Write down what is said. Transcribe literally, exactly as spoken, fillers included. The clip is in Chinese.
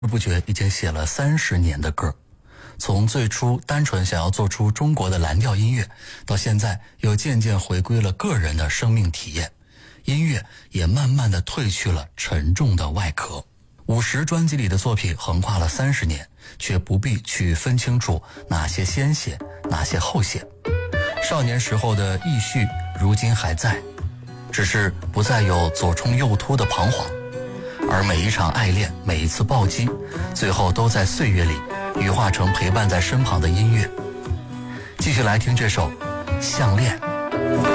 不知不觉已经写了三十年的歌，从最初单纯想要做出中国的蓝调音乐，到现在又渐渐回归了个人的生命体验，音乐也慢慢的褪去了沉重的外壳。五十专辑里的作品横跨了三十年，却不必去分清楚哪些先写，哪些后写。少年时候的意绪如今还在，只是不再有左冲右突的彷徨，而每一场爱恋，每一次暴击，最后都在岁月里羽化成陪伴在身旁的音乐。继续来听这首《项链》。